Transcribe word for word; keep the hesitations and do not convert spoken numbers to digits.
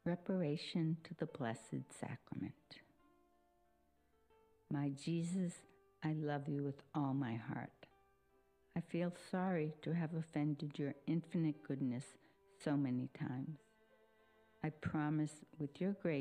Reparation to the Blessed Sacrament. My Jesus, I love you with all my heart. I feel sorry to have offended your infinite goodness so many times. I promise, with your grace,